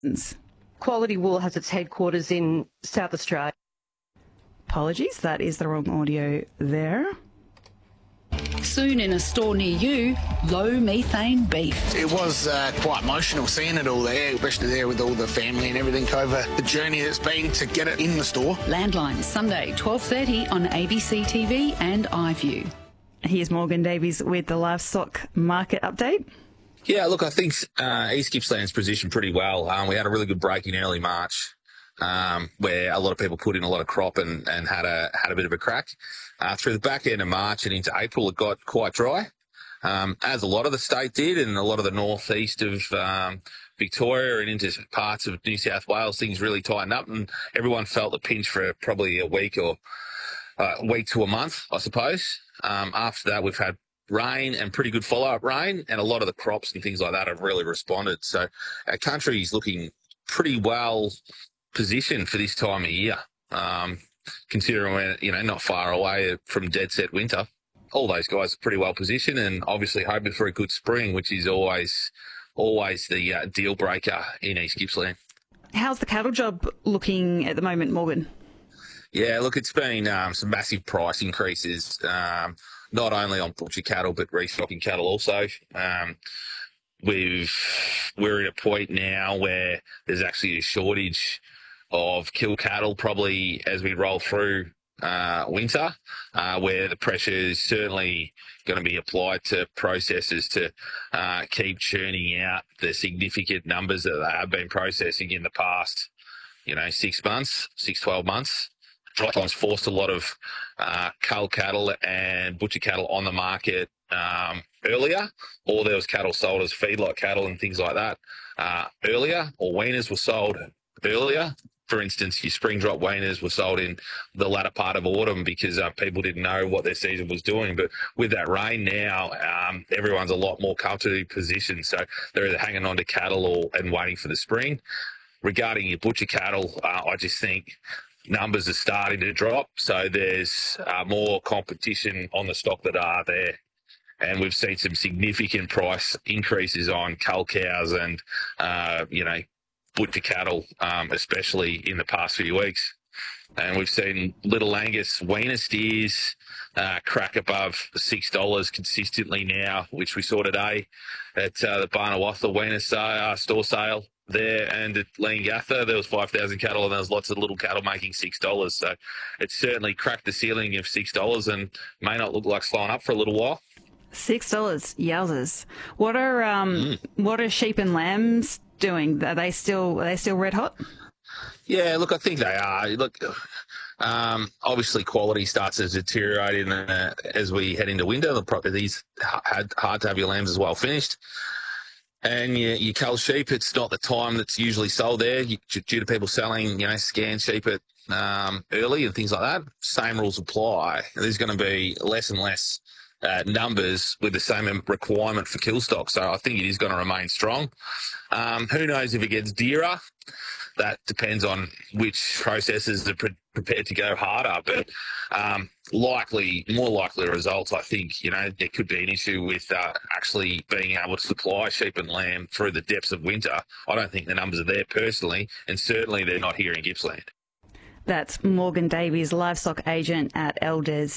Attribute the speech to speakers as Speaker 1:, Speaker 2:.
Speaker 1: Quality Wool has its headquarters in South Australia.
Speaker 2: Apologies, that is the wrong audio there.
Speaker 3: Soon in a store near you, low methane beef.
Speaker 4: It was quite emotional seeing it all there, especially there with all the family and everything over the journey that's been to get it in the store.
Speaker 3: Landline, Sunday, 12:30 on ABC TV and iView.
Speaker 2: Here's Morgan Davies with the livestock market update.
Speaker 5: Yeah, look, I think East Gippsland's positioned pretty well. We had a really good break in early March, where a lot of people put in a lot of crop and had a bit of a crack. Through the back end of March and into April, it got quite dry, as a lot of the state did, and a lot of the northeast of Victoria and into parts of New South Wales, things really tightened up, and everyone felt the pinch for probably a week or week to a month, I suppose. After that, we've had rain and pretty good follow-up rain, and a lot of the crops and things like that have really responded. So our country is looking pretty well positioned for this time of year, considering we're not far away from dead set winter. All those guys are pretty well positioned, and obviously hoping for a good spring, which is always the deal breaker in East Gippsland.
Speaker 2: How's the cattle job looking at the moment, Morgan?
Speaker 5: Yeah, look, it's been some massive price increases, not only on butcher cattle, but restocking cattle also. We're at a point now where there's actually a shortage of kill cattle probably as we roll through winter, where the pressure is certainly going to be applied to processors to keep churning out the significant numbers that they have been processing in the past, 12 months. Dry times forced a lot of cull cattle and butcher cattle on the market earlier, or there was cattle sold as feedlot cattle and things like that earlier, or weaners were sold earlier. For instance, your spring drop weaners were sold in the latter part of autumn because people didn't know what their season was doing. But with that rain now, everyone's a lot more comfortably positioned. So they're either hanging on to cattle and waiting for the spring. Regarding your butcher cattle, I just think numbers are starting to drop. So there's more competition on the stock that are there. And we've seen some significant price increases on cull cows and, butcher cattle, especially in the past few weeks. And we've seen Little Angus weaner steers crack above $6 consistently now, which we saw today at the Barnawatha weaner store sale there, and at Leongatha there was 5,000 cattle and there was lots of little cattle making $6. So it's certainly cracked the ceiling of $6 and may not look like slowing up for a little while.
Speaker 2: $6, yowzers. What are sheep and lambs doing? Are they still red hot?
Speaker 5: Yeah, look, I think they are. Look, obviously quality starts to deteriorate as we head into winter. These hard to have your lambs as well finished. And your cull sheep, it's not the time that's usually sold there due to people selling, scan sheep at early and things like that. Same rules apply. There's going to be less and less numbers with the same requirement for kill stock. So I think it is going to remain strong. Who knows if it gets dearer? That depends on which processors are prepared to go harder. But more likely results, I think, there could be an issue with actually being able to supply sheep and lamb through the depths of winter. I don't think the numbers are there personally, and certainly they're not here in Gippsland.
Speaker 2: That's Morgan Davies, livestock agent at Elders